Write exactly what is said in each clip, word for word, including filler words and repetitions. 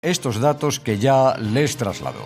estos datos que ya les traslado.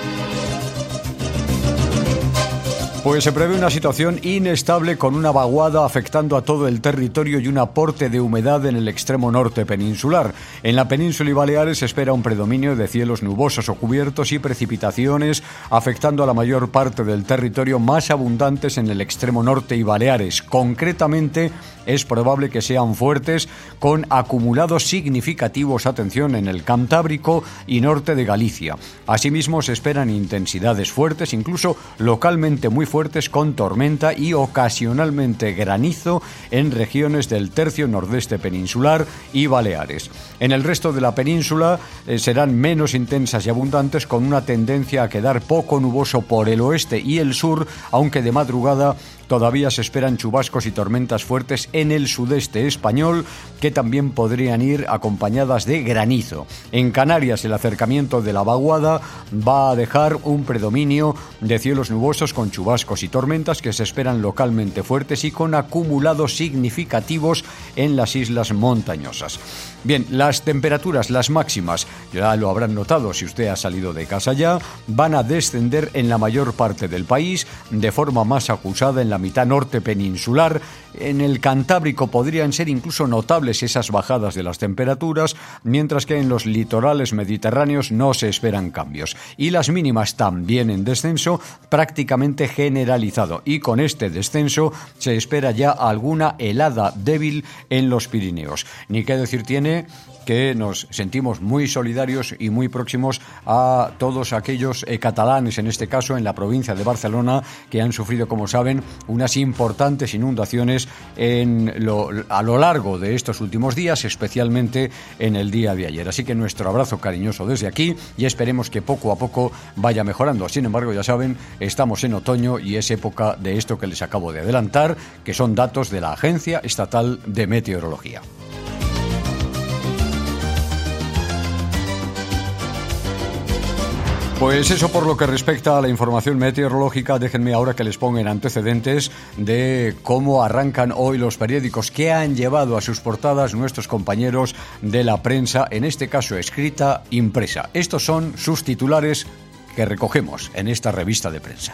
Pues se prevé una situación inestable con una vaguada afectando a todo el territorio y un aporte de humedad en el extremo norte peninsular. En la península y Baleares se espera un predominio de cielos nubosos o cubiertos y precipitaciones afectando a la mayor parte del territorio, más abundantes en el extremo norte y Baleares. Concretamente, es probable que sean fuertes con acumulados significativos, atención, en el Cantábrico y norte de Galicia. Asimismo, se esperan intensidades fuertes, incluso localmente muy fuertes, con tormenta y ocasionalmente granizo en regiones del tercio nordeste peninsular y Baleares. En el resto de la península eh, serán menos intensas y abundantes, con una tendencia a quedar poco nuboso por el oeste y el sur, aunque de madrugada todavía se esperan chubascos y tormentas fuertes en el sudeste español, que también podrían ir acompañadas de granizo. En Canarias, el acercamiento de la vaguada va a dejar un predominio de cielos nubosos con chubascos y tormentas que se esperan localmente fuertes y con acumulados significativos en las islas montañosas. Bien, las temperaturas, las máximas, ya lo habrán notado si usted ha salido de casa ya, van a descender en la mayor parte del país, de forma más acusada en la mitad norte peninsular. En el Cantábrico podrían ser incluso notables esas bajadas de las temperaturas, mientras que en los litorales mediterráneos no se esperan cambios. Y las mínimas también en descenso, prácticamente generalizado. Y con este descenso se espera ya alguna helada débil en los Pirineos. Ni qué decir tiene que nos sentimos muy solidarios y muy próximos a todos aquellos eh, catalanes, en este caso en la provincia de Barcelona, que han sufrido, como saben, unas importantes inundaciones en lo, a lo largo de estos últimos días, especialmente en el día de ayer. Así que nuestro abrazo cariñoso desde aquí y esperemos que poco a poco vaya mejorando. Sin embargo, ya saben, estamos en otoño y es época de esto que les acabo de adelantar, que son datos de la Agencia Estatal de Meteorología. Pues eso por lo que respecta a la información meteorológica. Déjenme ahora que les ponga en antecedentes de cómo arrancan hoy los periódicos, que han llevado a sus portadas nuestros compañeros de la prensa, en este caso escrita, impresa. Estos son sus titulares que recogemos en esta revista de prensa.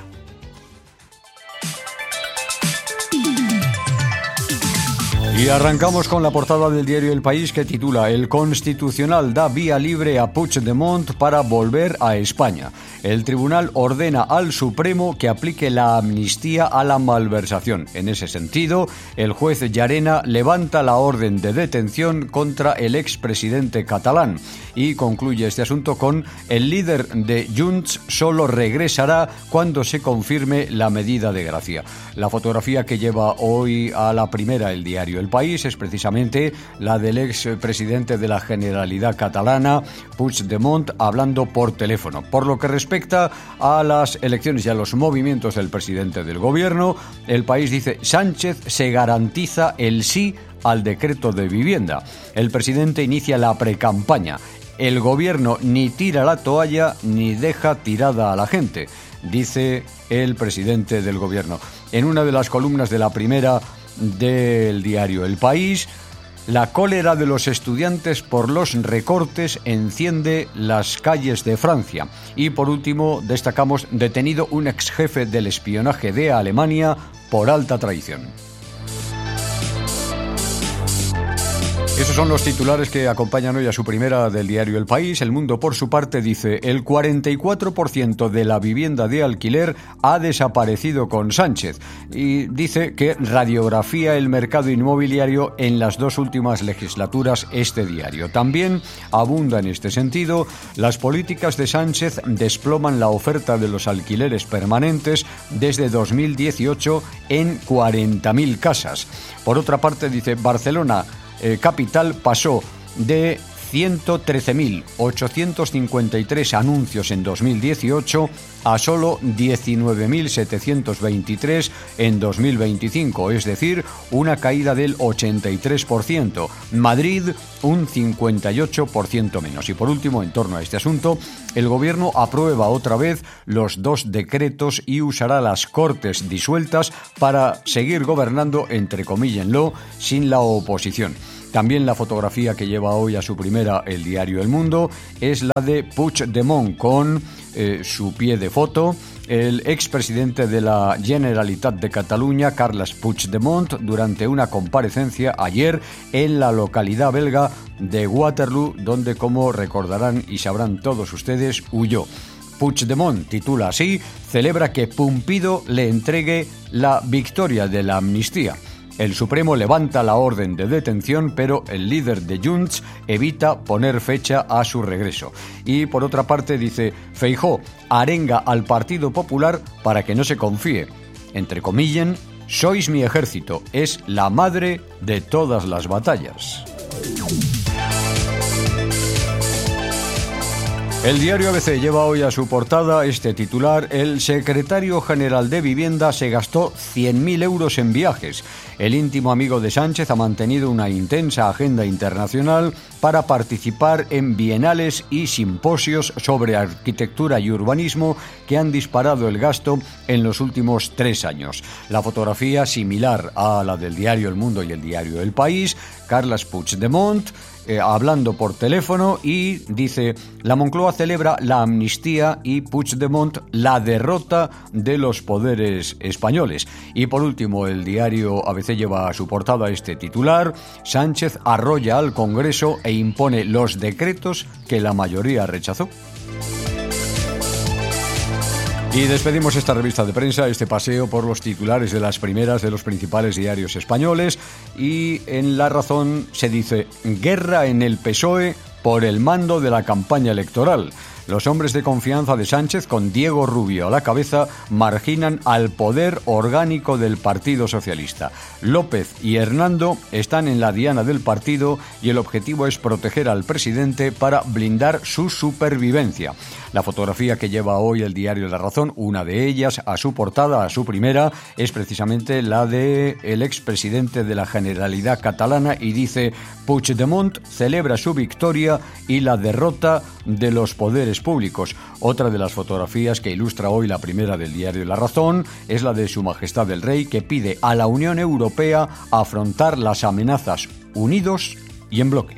Y arrancamos con la portada del diario El País, que titula: El Constitucional da vía libre a Puigdemont para volver a España. El tribunal ordena al Supremo que aplique la amnistía a la malversación. En ese sentido, el juez Llarena levanta la orden de detención contra el expresidente catalán y concluye este asunto con: el líder de Junts solo regresará cuando se confirme la medida de gracia. La fotografía que lleva hoy a la primera el diario El País es precisamente la del expresidente de la Generalidad catalana, Puigdemont, hablando por teléfono. Por lo que respecta a las elecciones y a los movimientos del presidente del gobierno, El País dice: Sánchez se garantiza el sí al decreto de vivienda. El presidente inicia la precampaña. El gobierno ni tira la toalla ni deja tirada a la gente, dice el presidente del gobierno. En una de las columnas de la primera del diario El País, la cólera de los estudiantes por los recortes enciende las calles de Francia. Y por último, destacamos: detenido un exjefe del espionaje de Alemania por alta traición. Esos son los titulares que acompañan hoy a su primera del diario El País. El Mundo, por su parte, dice: el cuarenta y cuatro por ciento de la vivienda de alquiler ha desaparecido con Sánchez. Y dice que radiografía el mercado inmobiliario en las dos últimas legislaturas este diario. También abunda en este sentido: las políticas de Sánchez desploman la oferta de los alquileres permanentes desde dos mil dieciocho en cuarenta mil casas. Por otra parte, dice: Barcelona Eh, capital pasó de ciento trece mil ochocientos cincuenta y tres anuncios en dos mil dieciocho a solo diecinueve mil setecientos veintitrés en dos mil veinticinco, es decir, una caída del ochenta y tres por ciento. Madrid, un cincuenta y ocho por ciento menos. Y por último, en torno a este asunto, el gobierno aprueba otra vez los dos decretos y usará las Cortes disueltas para seguir gobernando, entrecomíllenlo, sin la oposición. También la fotografía que lleva hoy a su primera el diario El Mundo es la de Puigdemont con eh, su pie de foto. El expresidente de la Generalitat de Cataluña, Carles Puigdemont, durante una comparecencia ayer en la localidad belga de Waterloo, donde, como recordarán y sabrán todos ustedes, huyó. Puigdemont titula así: celebra que Pumpido le entregue la victoria de la amnistía. El Supremo levanta la orden de detención, pero el líder de Junts evita poner fecha a su regreso. Y por otra parte dice: Feijóo arenga al Partido Popular para que no se confíe. Entre comillas, sois mi ejército, es la madre de todas las batallas. El diario A B C lleva hoy a su portada este titular: el secretario general de Vivienda se gastó cien mil euros en viajes. El íntimo amigo de Sánchez ha mantenido una intensa agenda internacional para participar en bienales y simposios sobre arquitectura y urbanismo que han disparado el gasto en los últimos tres años. La fotografía, similar a la del diario El Mundo y el diario El País: Carles Puigdemont Eh, hablando por teléfono, y dice: la Moncloa celebra la amnistía y Puigdemont la derrota de los poderes españoles. Y por último, el diario A B C lleva a su portada este titular: Sánchez arrolla al Congreso e impone los decretos que la mayoría rechazó. Y despedimos esta revista de prensa, este paseo por los titulares de las primeras de los principales diarios españoles, y en La Razón se dice: guerra en el P S O E por el mando de la campaña electoral. Los hombres de confianza de Sánchez, con Diego Rubio a la cabeza, marginan al poder orgánico del Partido Socialista. López y Hernando están en la diana del partido y el objetivo es proteger al presidente para blindar su supervivencia. La fotografía que lleva hoy el diario La Razón, una de ellas a su portada, a su primera, es precisamente la de el expresidente de la Generalidad catalana, y dice: Puigdemont celebra su victoria y la derrota de los poderes públicos. Otra de las fotografías que ilustra hoy la primera del diario La Razón es la de Su Majestad el Rey, que pide a la Unión Europea afrontar las amenazas unidos y en bloque.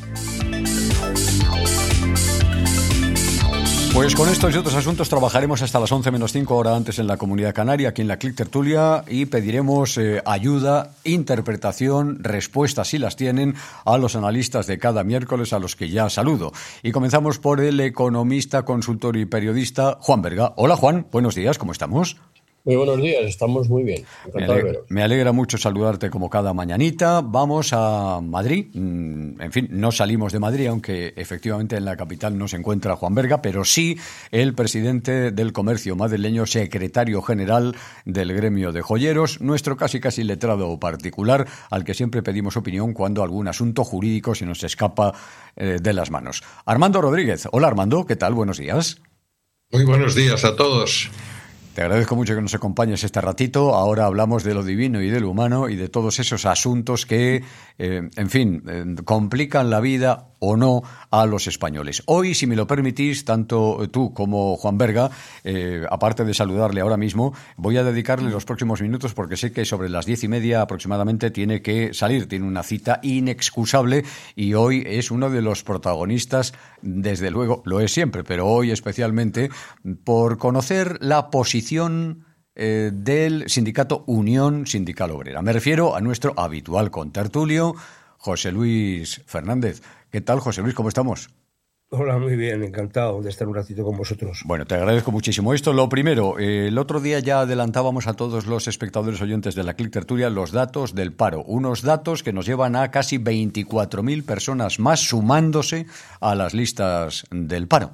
Pues con estos y otros asuntos trabajaremos hasta las once menos cinco, hora antes, en la Comunidad Canaria, aquí en la Clic Tertulia, y pediremos eh, ayuda, interpretación, respuestas, si las tienen, a los analistas de cada miércoles, a los que ya saludo. Y comenzamos por el economista, consultor y periodista Juan Berga. Hola Juan, buenos días, ¿cómo estamos? Muy buenos días, estamos muy bien. Me alegra, me alegra mucho saludarte como cada mañanita. Vamos a Madrid. En fin, no salimos de Madrid, aunque efectivamente en la capital no se encuentra Juan Berga, pero sí el presidente del comercio madrileño, secretario general del gremio de joyeros, nuestro casi casi letrado particular, al que siempre pedimos opinión cuando algún asunto jurídico se nos escapa eh, de las manos. Armando Rodríguez. Hola Armando, ¿qué tal? Buenos días. Muy buenos días a todos. Te agradezco mucho que nos acompañes este ratito. Ahora hablamos de lo divino y de lo humano y de todos esos asuntos que, eh, en fin, eh, complican la vida o no a los españoles. Hoy, si me lo permitís, tanto tú como Juan Berga, eh, aparte de saludarle ahora mismo, voy a dedicarle los próximos minutos, porque sé que sobre las diez y media aproximadamente tiene que salir, tiene una cita inexcusable, y hoy es uno de los protagonistas, desde luego, lo es siempre, pero hoy especialmente, por conocer la posición eh, del sindicato Unión Sindical Obrera. Me refiero a nuestro habitual contertulio, José Luis Fernández. ¿Qué tal, José Luis? ¿Cómo estamos? Hola, muy bien, encantado de estar un ratito con vosotros. Bueno, te agradezco muchísimo esto. Lo primero, eh, el otro día ya adelantábamos a todos los espectadores oyentes de la Clic Tertulia los datos del paro. Unos datos que nos llevan a casi veinticuatro mil personas más sumándose a las listas del paro.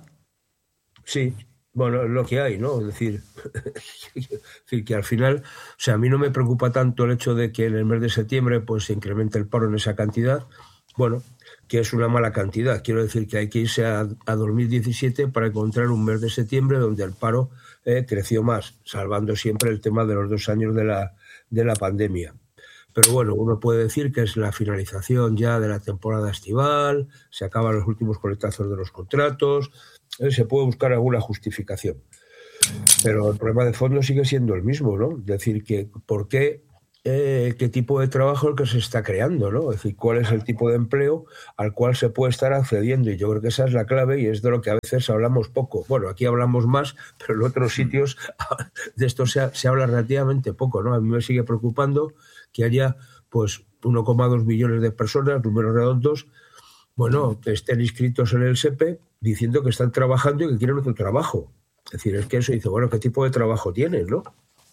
Sí, bueno, lo que hay, ¿no? Es decir, es decir, que al final, o sea, a mí no me preocupa tanto el hecho de que en el mes de septiembre pues se incremente el paro en esa cantidad. Bueno, que es una mala cantidad. Quiero decir que hay que irse a, a dos mil diecisiete para encontrar un mes de septiembre donde el paro eh, creció más, salvando siempre el tema de los dos años de la, de la pandemia. Pero bueno, uno puede decir que es la finalización ya de la temporada estival, se acaban los últimos coletazos de los contratos, eh, se puede buscar alguna justificación. Pero el problema de fondo sigue siendo el mismo, ¿no? Es decir, que ¿por qué eh, qué tipo de trabajo es el que se está creando, ¿no? Es decir, cuál es el tipo de empleo al cual se puede estar accediendo. Y yo creo que esa es la clave y es de lo que a veces hablamos poco. Bueno, aquí hablamos más, pero en otros sitios de esto se, se habla relativamente poco, ¿no? A mí me sigue preocupando que haya, pues, uno coma dos millones de personas, números redondos, bueno, que estén inscritos en el S E P E diciendo que están trabajando y que quieren otro trabajo. Es decir, es que eso dice, bueno, ¿qué tipo de trabajo tienen, no?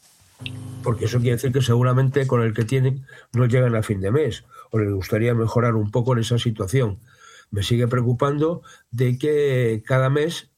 Porque eso quiere decir que seguramente con el que tienen no llegan a fin de mes o les gustaría mejorar un poco en esa situación. Me sigue preocupando de que cada mes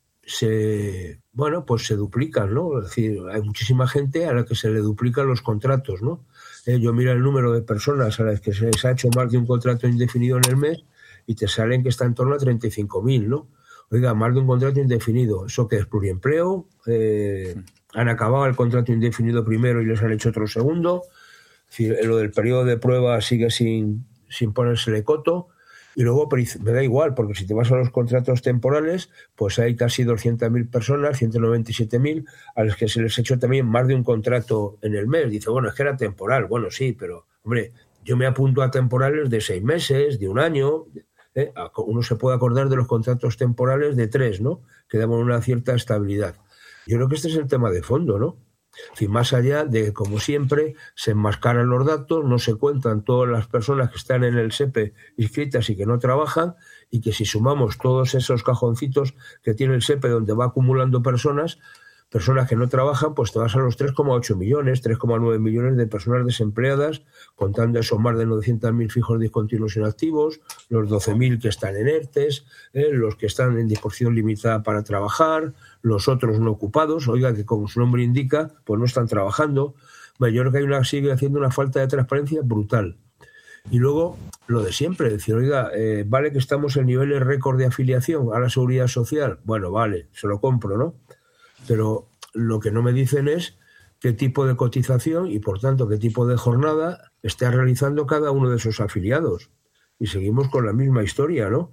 se, bueno, pues se duplican, ¿no? Es decir, hay muchísima gente a la que se le duplican los contratos, ¿no? Eh, yo miro el número de personas a las que se les ha hecho más de un contrato indefinido en el mes y te salen que está en torno a treinta y cinco mil, ¿no? Oiga, más de un contrato indefinido, ¿eso qué es? ¿Pluriempleo? Eh, ¿Han acabado el contrato indefinido primero y les han hecho otro segundo? Es decir, lo del periodo de prueba sigue sin, sin ponérsele coto. Y luego me da igual, porque si te vas a los contratos temporales, pues hay casi doscientas mil personas, ciento noventa y siete mil, a las que se les ha hecho también más de un contrato en el mes. Dice, bueno, es que era temporal. Bueno, sí, pero, hombre, yo me apunto a temporales de seis meses, de un año. ¿eh? Uno se puede acordar de los contratos temporales de tres, ¿no? Que daban una cierta estabilidad. Yo creo que este es el tema de fondo, ¿no? En fin, más allá de que, como siempre, se enmascaran los datos, no se cuentan todas las personas que están en el S E P E inscritas y que no trabajan, y que si sumamos todos esos cajoncitos que tiene el S E P E donde va acumulando personas, personas que no trabajan, pues te vas a los tres coma ocho millones, tres coma nueve millones de personas desempleadas, contando esos más de novecientos mil fijos discontinuos inactivos, los doce mil que están en ERTES, eh, los que están en disposición limitada para trabajar, los otros no ocupados, oiga, que como su nombre indica, pues no están trabajando. Bueno, yo creo que hay una, sigue haciendo una falta de transparencia brutal. Y luego, lo de siempre, decir, oiga, eh, vale que estamos en niveles récord de afiliación a la Seguridad Social, bueno, vale, se lo compro, ¿no? Pero lo que no me dicen es qué tipo de cotización y, por tanto, qué tipo de jornada está realizando cada uno de esos afiliados. Y seguimos con la misma historia, ¿no?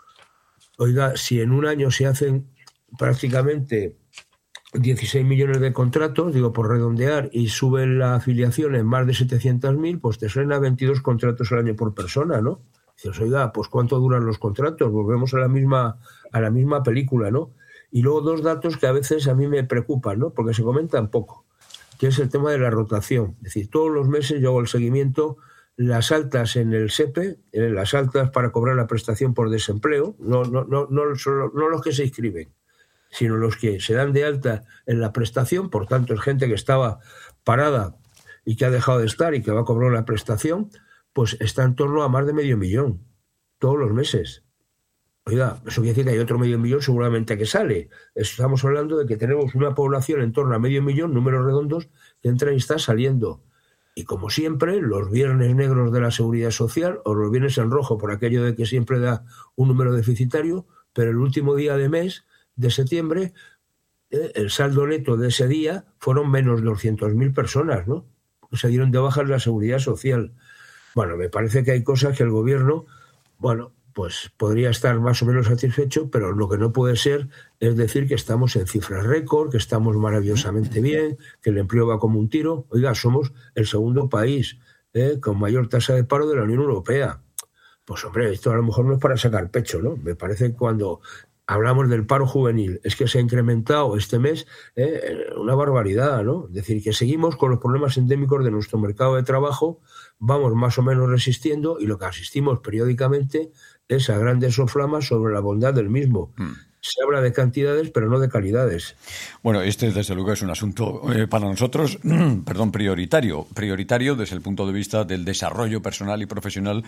Oiga, si en un año se hacen prácticamente dieciséis millones de contratos, digo por redondear, y sube la afiliación en más de setecientos mil, pues te suena veintidós contratos al año por persona, ¿no? Dices, oiga, pues ¿cuánto duran los contratos? Volvemos a la misma, a la misma película, ¿no? Y luego dos datos que a veces a mí me preocupan, ¿no? Porque se comentan poco, que es el tema de la rotación. Es decir, todos los meses yo hago el seguimiento, las altas en el S E P E, las altas para cobrar la prestación por desempleo, no, no, no, no, solo, no los que se inscriben, sino los que se dan de alta en la prestación, por tanto es gente que estaba parada y que ha dejado de estar y que va a cobrar la prestación, pues está en torno a más de medio millón, todos los meses. Oiga, eso quiere decir que hay otro medio millón seguramente que sale. Estamos hablando de que tenemos una población en torno a medio millón, números redondos, que entra y está saliendo. Y como siempre, los viernes negros de la Seguridad Social, o los viernes en rojo, por aquello de que siempre da un número deficitario, pero el último día de mes, de septiembre, eh, el saldo neto de ese día fueron menos de doscientas mil personas, ¿no? Se dieron de baja en la Seguridad Social. Bueno, me parece que hay cosas que el gobierno, bueno, pues podría estar más o menos satisfecho, pero lo que no puede ser es decir que estamos en cifras récord, que estamos maravillosamente bien, que el empleo va como un tiro. Oiga, somos el segundo país eh, con mayor tasa de paro de la Unión Europea. Pues hombre, esto a lo mejor no es para sacar pecho, ¿no? Me parece que cuando hablamos del paro juvenil, es que se ha incrementado este mes eh, una barbaridad, ¿no? Es decir, que seguimos con los problemas endémicos de nuestro mercado de trabajo, vamos más o menos resistiendo y lo que asistimos periódicamente es a grandes soflamas sobre la bondad del mismo. Mm. Se habla de cantidades, pero no de calidades. Bueno, este desde luego es un asunto eh, para nosotros, perdón, prioritario. Prioritario desde el punto de vista del desarrollo personal y profesional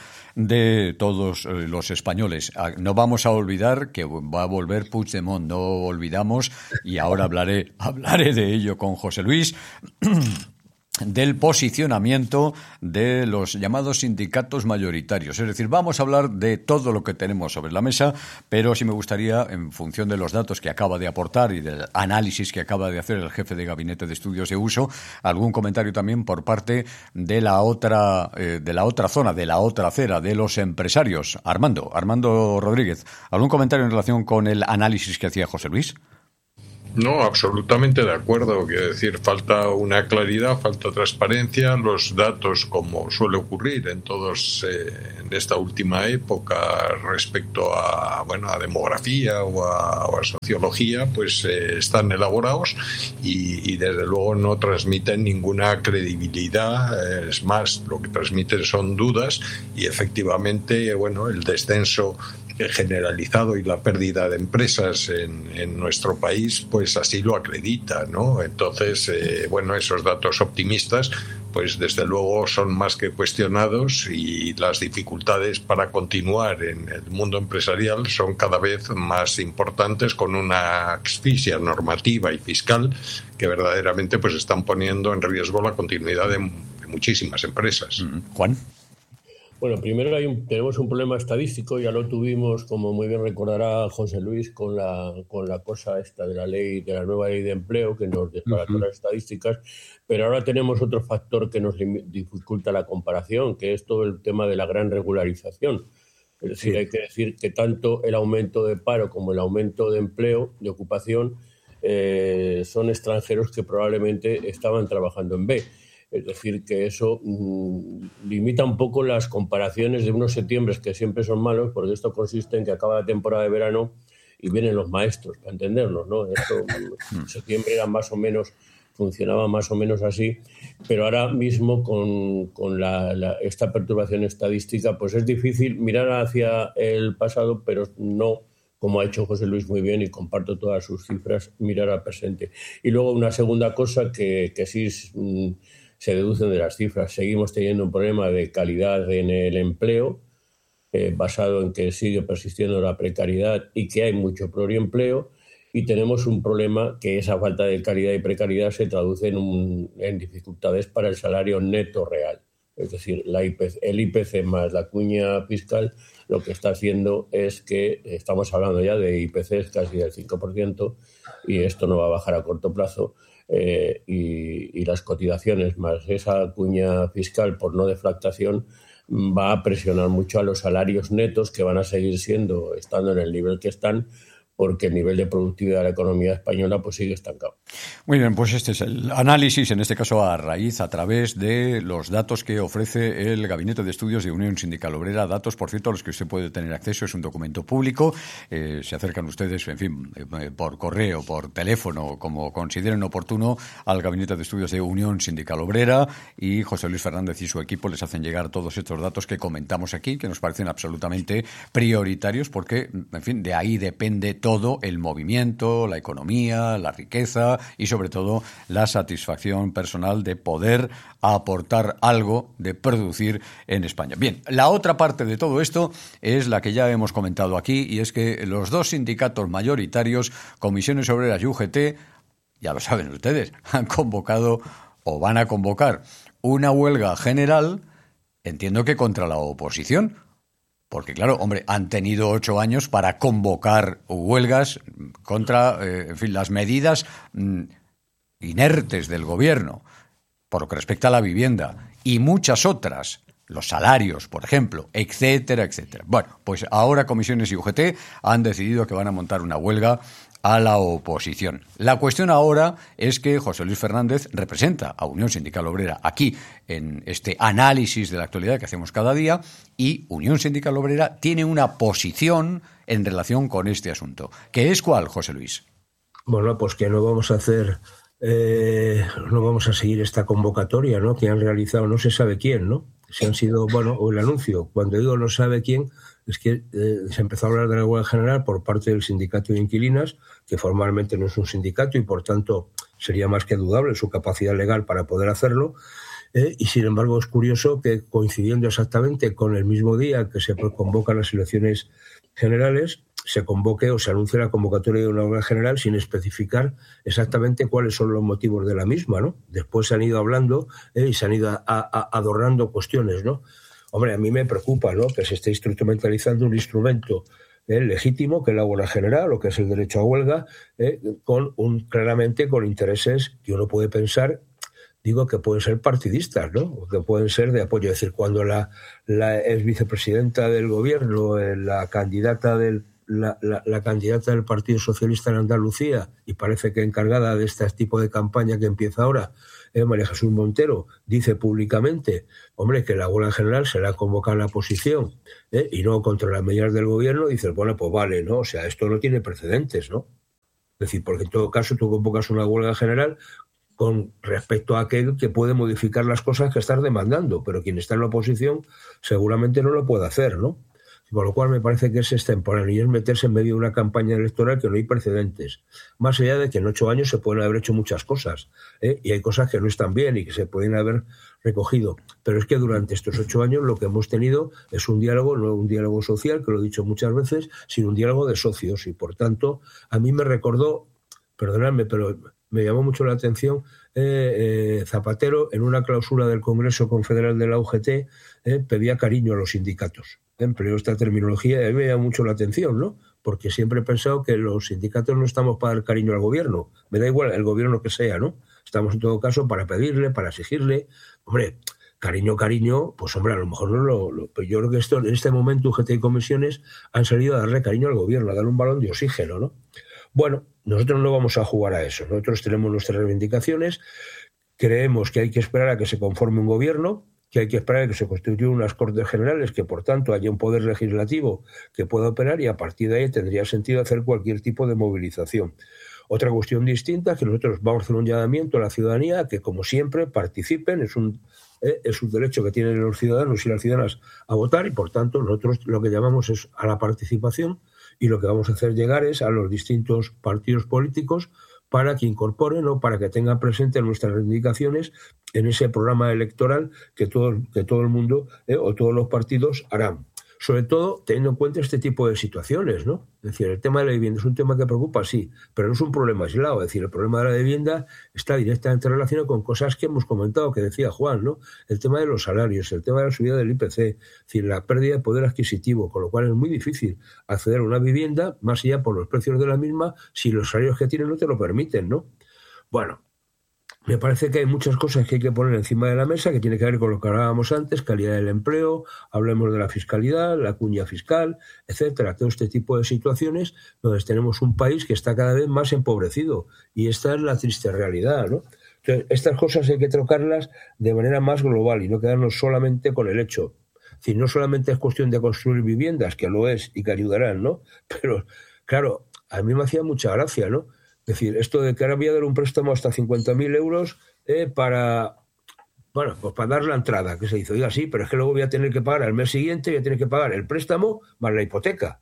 de todos eh, los españoles. No vamos a olvidar que va a volver Puigdemont, no olvidamos, y ahora hablaré, hablaré de ello con José Luis, del posicionamiento de los llamados sindicatos mayoritarios. Es decir, vamos a hablar de todo lo que tenemos sobre la mesa, pero sí me gustaría, en función de los datos que acaba de aportar y del análisis que acaba de hacer el jefe de Gabinete de Estudios de Uso, algún comentario también por parte de la otra, eh, de la otra zona, de la otra acera, de los empresarios. Armando, Armando Rodríguez, ¿algún comentario en relación con el análisis que hacía José Luis? No, absolutamente de acuerdo. Quiero decir, falta una claridad, falta transparencia. Los datos, como suele ocurrir en todos eh, en esta última época respecto a bueno a demografía o a, o a sociología, pues eh, están elaborados y, y desde luego no transmiten ninguna credibilidad. Es más, lo que transmiten son dudas y efectivamente, bueno, el descenso generalizado y la pérdida de empresas en, en nuestro país pues así lo acredita, ¿no? Entonces, eh, bueno, esos datos optimistas pues desde luego son más que cuestionados y las dificultades para continuar en el mundo empresarial son cada vez más importantes, con una asfixia normativa y fiscal que verdaderamente pues están poniendo en riesgo la continuidad de, de muchísimas empresas. Juan. Bueno, primero hay un, tenemos un problema estadístico, ya lo tuvimos, como muy bien recordará José Luis, con la con la cosa esta de la ley, de la nueva ley de empleo, que nos desbarató uh-huh. las estadísticas, pero ahora tenemos otro factor que nos dificulta la comparación, que es todo el tema de la gran regularización. Es decir, sí. hay que decir que tanto el aumento de paro como el aumento de empleo, de ocupación, eh, son extranjeros que probablemente estaban trabajando en B. Es decir, que eso mmm, limita un poco las comparaciones de unos septiembres que siempre son malos, porque esto consiste en que acaba la temporada de verano y vienen los maestros, para entendernos, ¿no? Esto, septiembre era más o menos, funcionaba más o menos así, pero ahora mismo con, con la, la, esta perturbación estadística, pues es difícil mirar hacia el pasado, pero no, como ha hecho José Luis muy bien, y comparto todas sus cifras, mirar al presente. Y luego una segunda cosa que, que sí es... Mmm, se deducen de las cifras. Seguimos teniendo un problema de calidad en el empleo, eh, basado en que sigue persistiendo la precariedad y que hay mucho pluriempleo, y tenemos un problema que esa falta de calidad y precariedad se traduce en, un, en dificultades para el salario neto real. Es decir, la I P C, el I P C más la cuña fiscal lo que está haciendo es que estamos hablando ya de I P Cs casi del cinco por ciento, y esto no va a bajar a corto plazo. Eh, y, y las cotizaciones más esa cuña fiscal por no deflactación va a presionar mucho a los salarios netos, que van a seguir siendo, estando en el nivel que están, porque el nivel de productividad de la economía española pues sigue estancado. Muy bien, pues este es el análisis, en este caso a raíz, a través de los datos que ofrece el Gabinete de Estudios de Unión Sindical Obrera, datos, por cierto, a los que usted puede tener acceso, es un documento público, eh, se acercan ustedes, en fin, eh, por correo, por teléfono, como consideren oportuno, al Gabinete de Estudios de Unión Sindical Obrera, y José Luis Fernández y su equipo les hacen llegar todos estos datos que comentamos aquí, que nos parecen absolutamente prioritarios, porque, en fin, de ahí depende todo todo el movimiento, la economía, la riqueza y sobre todo la satisfacción personal de poder aportar algo, de producir en España. Bien, la otra parte de todo esto es la que ya hemos comentado aquí, y es que los dos sindicatos mayoritarios, Comisiones Obreras y U G T, ya lo saben ustedes, han convocado o van a convocar una huelga general, entiendo que contra la oposición. Porque, claro, hombre, han tenido ocho años para convocar huelgas contra, eh, en fin, las medidas mm, inertes del gobierno, por lo que respecta a la vivienda, y muchas otras, los salarios, por ejemplo, etcétera, etcétera. Bueno, pues ahora Comisiones y U G T han decidido que van a montar una huelga a la oposición. La cuestión ahora es que José Luis Fernández representa a Unión Sindical Obrera aquí en este análisis de la actualidad que hacemos cada día, y Unión Sindical Obrera tiene una posición en relación con este asunto. ¿Qué es cuál, José Luis? Bueno, pues que no vamos a hacer, eh, no vamos a seguir esta convocatoria, ¿no?, que han realizado no se sabe quién, ¿no? Si han sido, bueno, o el anuncio, cuando digo no sabe quién, es que eh, se empezó a hablar de la huelga general por parte del sindicato de inquilinas, que formalmente no es un sindicato y por tanto sería más que dudable su capacidad legal para poder hacerlo, eh, y sin embargo es curioso que, coincidiendo exactamente con el mismo día que se convocan las elecciones generales, se convoque o se anuncie la convocatoria de una huelga general sin especificar exactamente cuáles son los motivos de la misma, ¿no? Después se han ido hablando eh, y se han ido a, a, adornando cuestiones, ¿no? Hombre, a mí me preocupa, ¿no?, que se esté instrumentalizando un instrumento eh, legítimo, que es la huelga general o que es el derecho a huelga, eh, con un claramente con intereses que uno puede pensar, digo, que pueden ser partidistas, ¿no?, o que pueden ser de apoyo. Es decir, cuando la, la ex vicepresidenta del gobierno, eh, la candidata del la, la, la candidata del Partido Socialista en Andalucía, y parece que encargada de este tipo de campaña que empieza ahora, eh, María Jesús Montero, dice públicamente, hombre, que la huelga general se la ha convocado a la oposición, eh, y no contra las medidas del gobierno, dices, bueno, pues vale, ¿no? O sea, esto no tiene precedentes, ¿no? Es decir, porque en todo caso tú convocas una huelga general con respecto a aquel que puede modificar las cosas que estás demandando, pero quien está en la oposición seguramente no lo puede hacer, ¿no? Con lo cual me parece que es extemporáneo y es meterse en medio de una campaña electoral que no hay precedentes. Más allá de que en ocho años se pueden haber hecho muchas cosas, ¿eh? Y hay cosas que no están bien y que se pueden haber recogido. Pero es que durante estos ocho años lo que hemos tenido es un diálogo, no un diálogo social, que lo he dicho muchas veces, sino un diálogo de socios. Y por tanto, a mí me recordó, perdonadme, pero me llamó mucho la atención eh, eh, Zapatero en una clausura del Congreso Confederal de la U G T eh, pedía cariño a los sindicatos. Empleó esta terminología y a mí me llama mucho la atención, ¿no? Porque siempre he pensado que los sindicatos no estamos para dar cariño al gobierno. Me da igual el gobierno que sea, ¿no? Estamos en todo caso para pedirle, para exigirle. Hombre, cariño, cariño, pues hombre, a lo mejor no lo... lo pero yo creo que esto, en este momento U G T y comisiones han salido a darle cariño al gobierno, a darle un balón de oxígeno, ¿no? Bueno, nosotros no vamos a jugar a eso. Nosotros tenemos nuestras reivindicaciones, creemos que hay que esperar a que se conforme un gobierno, que hay que esperar a que se constituyan unas Cortes Generales, que por tanto haya un poder legislativo que pueda operar y a partir de ahí tendría sentido hacer cualquier tipo de movilización. Otra cuestión distinta es que nosotros vamos a hacer un llamamiento a la ciudadanía que, como siempre, participen. Es un, eh, es un derecho que tienen los ciudadanos y las ciudadanas a votar y, por tanto, nosotros lo que llamamos es a la participación y lo que vamos a hacer llegar es a los distintos partidos políticos para que incorporen o para que tengan presente nuestras reivindicaciones en ese programa electoral que todo, que todo el mundo eh, o todos los partidos harán. Sobre todo teniendo en cuenta este tipo de situaciones, ¿no? Es decir, el tema de la vivienda es un tema que preocupa, sí, pero no es un problema aislado. Es decir, el problema de la vivienda está directamente relacionado con cosas que hemos comentado, que decía Juan, ¿no? El tema de los salarios, el tema de la subida del I P C, es decir, la pérdida de poder adquisitivo, con lo cual es muy difícil acceder a una vivienda, más allá por los precios de la misma, si los salarios que tienen no te lo permiten, ¿no? Bueno, me parece que hay muchas cosas que hay que poner encima de la mesa, que tiene que ver con lo que hablábamos antes, calidad del empleo, hablemos de la fiscalidad, la cuña fiscal, etcétera, todo este tipo de situaciones donde tenemos un país que está cada vez más empobrecido y esta es la triste realidad, ¿no? Entonces, estas cosas hay que trocarlas de manera más global y no quedarnos solamente con el hecho. Es decir, no solamente es cuestión de construir viviendas, que lo es y que ayudarán, ¿no? Pero, claro, a mí me hacía mucha gracia, ¿no? Es decir, esto de que ahora voy a dar un préstamo hasta cincuenta mil euros eh, para, bueno, pues para dar la entrada, que se hizo. Oiga, sí, pero es que luego voy a tener que pagar al mes siguiente, voy a tener que pagar el préstamo más la hipoteca.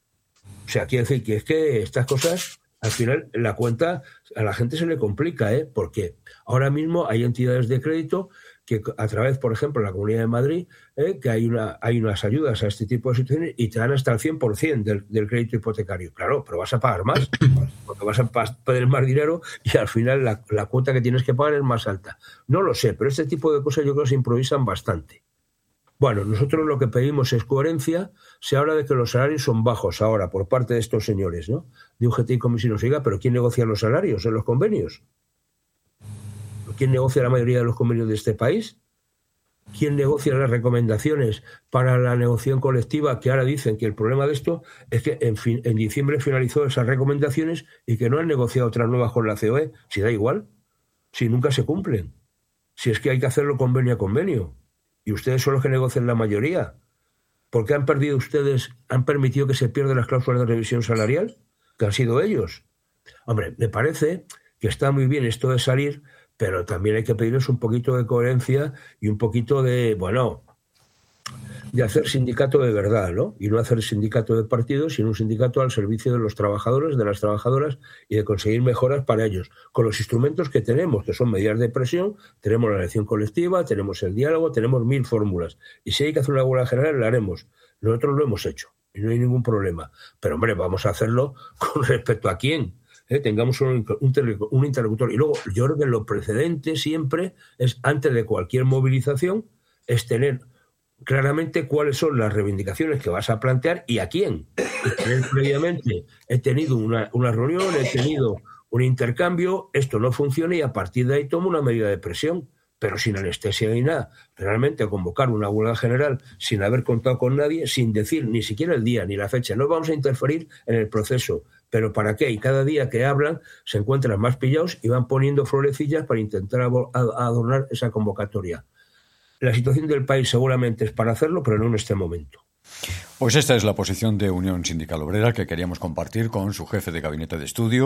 O sea, quiere decir que es que estas cosas, al final, la cuenta a la gente se le complica, ¿eh? Porque ahora mismo hay entidades de crédito que a través, por ejemplo, de la Comunidad de Madrid, eh, que hay una hay unas ayudas a este tipo de situaciones y te dan hasta el cien por ciento del, del crédito hipotecario. Claro, pero vas a pagar más, porque vas a pedir más dinero y al final la, la cuota que tienes que pagar es más alta. No lo sé, pero este tipo de cosas yo creo que se improvisan bastante. Bueno, nosotros lo que pedimos es coherencia. Se habla de que los salarios son bajos ahora por parte de estos señores, ¿no? De U G T y comisiones. Oiga, pero ¿quién negocia los salarios en los convenios? ¿Quién negocia la mayoría de los convenios de este país? ¿Quién negocia las recomendaciones para la negociación colectiva? Que ahora dicen que el problema de esto es que en, fin, en diciembre finalizó esas recomendaciones y que no han negociado otras nuevas con la C O E. Si da igual, si nunca se cumplen. Si es que hay que hacerlo convenio a convenio. Y ustedes son los que negocian la mayoría. ¿Por qué han perdido ustedes, han permitido que se pierdan las cláusulas de revisión salarial? Que han sido ellos. Hombre, me parece que está muy bien esto de salir, pero también hay que pedirles un poquito de coherencia y un poquito de, bueno, de hacer sindicato de verdad, ¿no? Y no hacer sindicato de partidos, sino un sindicato al servicio de los trabajadores, de las trabajadoras y de conseguir mejoras para ellos. Con los instrumentos que tenemos, que son medidas de presión, tenemos la elección colectiva, tenemos el diálogo, tenemos mil fórmulas. Y si hay que hacer una huelga general, la haremos. Nosotros lo hemos hecho y no hay ningún problema. Pero, hombre, vamos a hacerlo con respecto a quién. ¿Eh? Tengamos un, un, un interlocutor. Y luego, yo creo que lo precedente siempre es, antes de cualquier movilización, es tener claramente cuáles son las reivindicaciones que vas a plantear y a quién. Y tener previamente, he tenido una, una reunión, he tenido un intercambio, esto no funciona y a partir de ahí tomo una medida de presión. pero sin anestesia ni nada. Realmente convocar una huelga general sin haber contado con nadie, sin decir ni siquiera el día ni la fecha. No vamos a interferir en el proceso. ¿Pero para qué? Y cada día que hablan se encuentran más pillados y van poniendo florecillas para intentar adornar esa convocatoria. La situación del país seguramente es para hacerlo, pero no en este momento. Pues esta es la posición de Unión Sindical Obrera que queríamos compartir con su jefe de gabinete de estudio.